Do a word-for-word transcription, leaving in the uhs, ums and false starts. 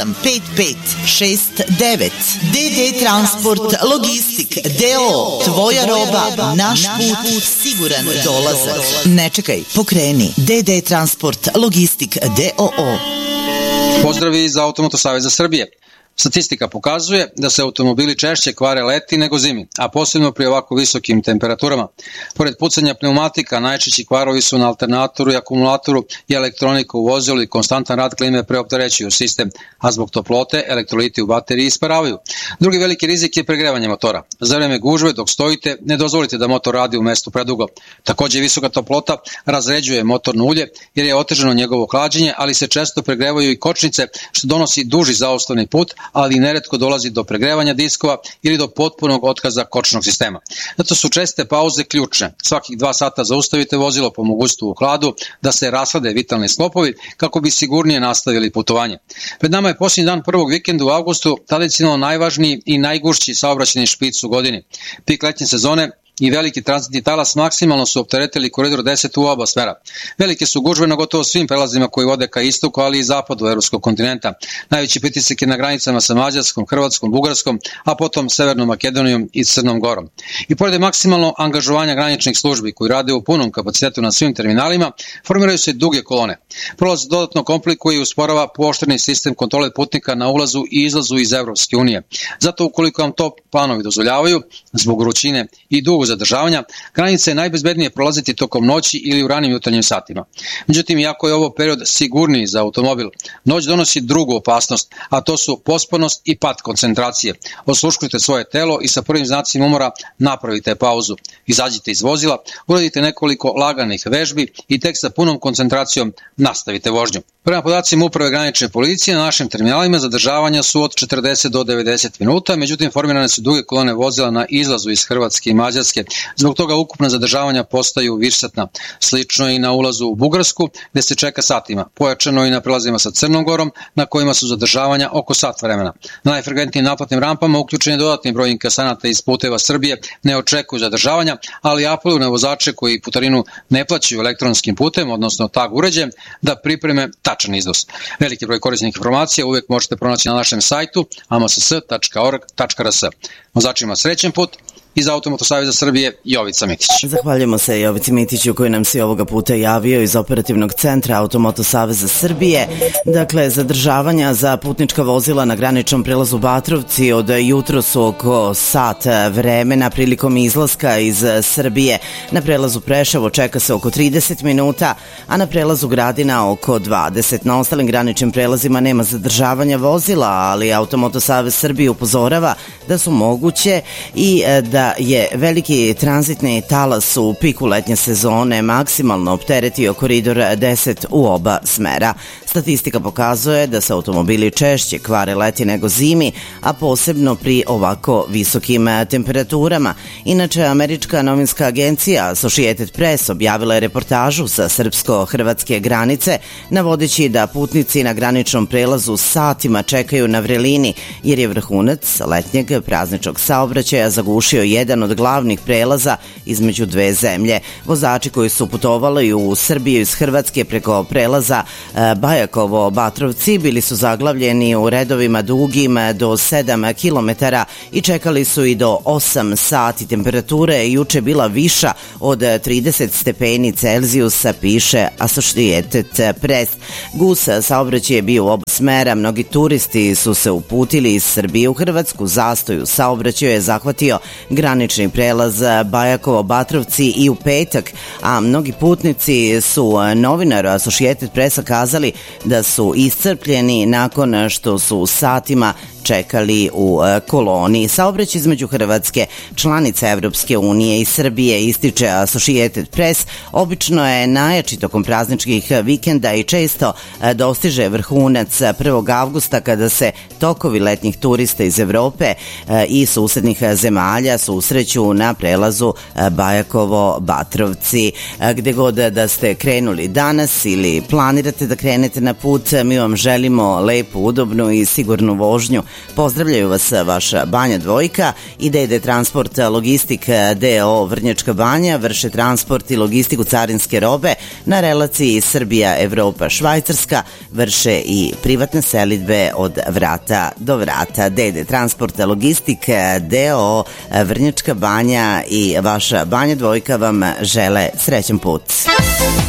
pet pet šest devet. D D Transport Logistik D O O. Tvoja roba, naš put, siguran dolazak. Ne čekaj, pokreni. D D Transport Logistik D O O. Pozdravi iz Automoto Saveza Srbije. Statistika pokazuje da se automobili češće kvare leti nego zimi, a posebno pri ovako visokim temperaturama. Pored pucanja pneumatika, najčešći kvarovi su na alternatoru i akumulatoru i elektronika u vozilu i konstantan rad klime preopterećuju sistem, a zbog toplote elektroliti u bateriji isparavaju. Drugi veliki rizik je pregrevanje motora. Za vreme gužve dok stojite ne dozvolite da motor radi u mestu predugo. Takođe visoka toplota razređuje motorno ulje jer je otežano njegovo hlađenje, ali se često pregrevaju i kočnice što donosi duži zaostavni put, ali neretko dolazi do pregrevanja diskova ili do potpunog otkaza kočnog sistema. Zato su česte pauze ključne. Svakih dva sata zaustavite vozilo po mogućstvu u hladu da se raslade vitalni sklopovi kako bi sigurnije nastavili putovanje. Pred nama je posljednji dan prvog vikenda u avgustu, tradicionalno najvažniji i najgušći saobraćajni špic u godini. Pik letnje sezone i veliki tranzitni talas maksimalno su opteretili koridor deset u oba smera. Velike su gužve na gotovo svim prelazima koji vode ka istoku, ali i zapadu evropskog kontinenta. Najveći pritisak je na granicama sa Mađarskom, Hrvatskom, Bugarskom, a potom Severnom Makedonijom i Crnom Gorom. I pored maksimalno angažovanja graničnih službi koji rade u punom kapacitetu na svim terminalima, formiraju se duge kolone. Prolaz dodatno komplikuje i usporava pooštreni sistem kontrole putnika na ulazu i izlazu iz Evropske unije. Zato ukoliko vam to planovi dozvoljavaju, zbog vrućine i dugo zadržavanja, granice je najbezbednije prolaziti tokom noći ili u ranim jutarnjim satima. Međutim, iako je ovo period sigurniji za automobil, noć donosi drugu opasnost, a to su pospanost i pad koncentracije. Osluškujte svoje telo i sa prvim znacima umora napravite pauzu. Izađite iz vozila, uradite nekoliko laganih vežbi i tek sa punom koncentracijom nastavite vožnju. Prema podacima Uprave granične policije, na našim terminalima zadržavanja su od četrdeset do devedeset minuta, međutim formirane su duge kolone vozila na izlazu iz Hrvatske i Mađarske. Zbog toga ukupna zadržavanja postaju višesatna. Slično i na ulazu u Bugarsku, gde se čeka satima. Pojačano i na prelazima sa Crnom Gorom, na kojima su zadržavanja oko sat vremena. Na najfrekventnijim naplatnim rampama uključen je dodatni broj inkasanata iz puteva Srbije, ne očekuju zadržavanja, ali apeluju na vozače koji putarinu ne plaćaju elektronskim putem, odnosno tag uređajem, da pripreme tačan iznos. Veliki broj korisnih informacija uvek možete pronaći na našem sajtu a m s s tačka org tačka r s. Vozačima srećen put. Iz Automoto Saveza Srbije, Jovica Mitić. Zahvaljujemo se Jovici Mitiću koji nam se ovoga puta javio iz operativnog centra Automoto Saveza Srbije. Dakle, zadržavanja za putnička vozila na graničnom prelazu Batrovci od jutro su oko sat vremena prilikom izlaska iz Srbije. Na prelazu Preševo čeka se oko trideset minuta, a na prelazu Gradina oko dvadeset. Na ostalim graničnim prelazima nema zadržavanja vozila, ali Automoto Savez Srbije upozorava da su moguće i da da je veliki tranzitni talas u piku letnje sezone maksimalno opteretio koridor deset u oba smera. Statistika pokazuje da se automobili češće kvare leti nego zimi, a posebno pri ovako visokim temperaturama. Inače, američka novinska agencija Associated Press objavila je reportažu sa srpsko-hrvatske granice, navodeći da putnici na graničnom prelazu satima čekaju na vrelini, jer je vrhunac letnjeg prazničnog saobraćaja zagušio jedan od glavnih prelaza između dve zemlje. Vozači koji su putovali u Srbiju iz Hrvatske preko prelaza Bajakovo-Batrovci bili su zaglavljeni u redovima dugim do sedam kilometara i čekali su i do osam sati. Temperatura je juče bila viša od trideset stepeni Celzijusa, piše Associated Press. Gus saobraćaj je bio u oba smera. Mnogi turisti su se uputili iz Srbije u Hrvatsku. Zastoj u saobraćaju je zahvatio granični prelaz Bajakovo-Batrovci i u petak, a mnogi putnici su novinaru Associated Pressa kazali da su iscrpljeni nakon što su satima čekali u koloni. Saobraćaj između Hrvatske, članice Evropske unije i Srbije, ističe Associated Press, obično je najjači tokom prazničkih vikenda i često dostiže vrhunac prvog avgusta kada se tokovi letnjih turista iz Evrope i susednih zemalja susreću na prelazu Bajakovo-Batrovci. Gde god da ste krenuli danas ili planirate da krenete na put, mi vam želimo lepu, udobnu i sigurnu vožnju Pozdravljaju vas vaša Banja Dvojka i D D Transport Logistik D O O Vrnjačka Banja vrše transport i logistiku carinske robe na relaciji Srbija-Evropa-Švajcarska, vrše i privatne selidbe od vrata do vrata. D D Transport Logistik D O O Vrnjačka Banja i vaša Banja Dvojka vam žele srećan put.